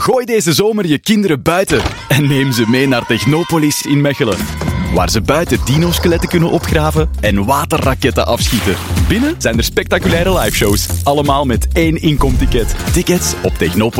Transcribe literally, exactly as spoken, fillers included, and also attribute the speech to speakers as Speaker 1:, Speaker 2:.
Speaker 1: Gooi deze zomer je kinderen buiten en neem ze mee naar Technopolis in Mechelen. Waar ze buiten dino-skeletten kunnen opgraven en waterraketten afschieten. Binnen zijn er spectaculaire liveshows. Allemaal met één inkomticket. Tickets op technopolis.